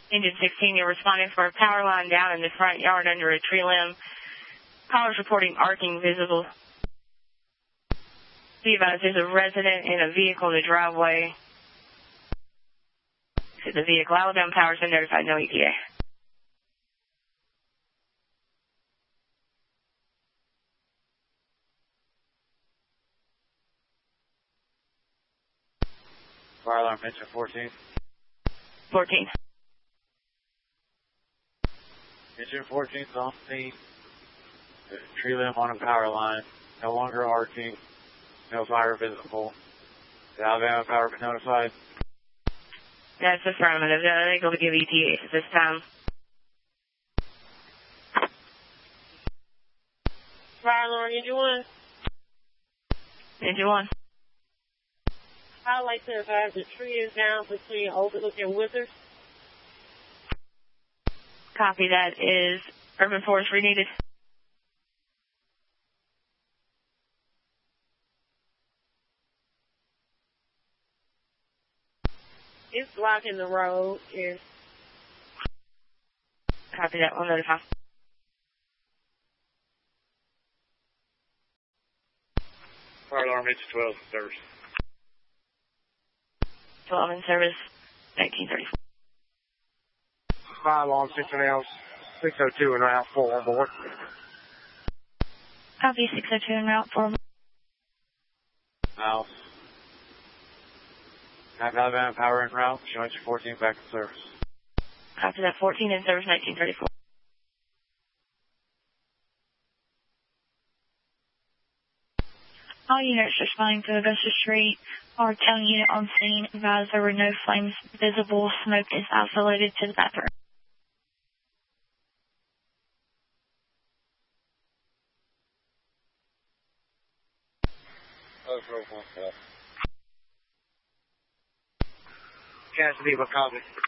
Engine 16, you're responding for a power line down in the front yard under a tree limb. Callers reporting arcing visible. Be advised, there's a resident in a vehicle in the driveway. To the vehicle. Alabama Power's been notified, no ETA. Fire alarm, engine 14. 14. Engine 14 is on scene. There's a tree limb on a power line. No longer arcing. No fire visible. The Alabama Power been notified? That's affirmative. They're able to give ETA at this time. Fire alarm, engine 1. Engine 1. I'd like to advise the tree is down between Overlook and Withers. Copy that. Is urban forestry needed? It's blocking the road. Yes. Copy that. We'll notify. Fire alarm, engine 12 in service. 12 in service, 1934. Fire alarm, 602 en route 4 on board. Copy 602 en route 4. Mouse. Have Alabama Power en route. Show engine 14 back in service. Copy that. 14 in service, 1934. All units responding to Augusta Street are telling unit on scene. Advise there were no flames visible. Smoke is isolated to the bathroom. Cassidy, what copy?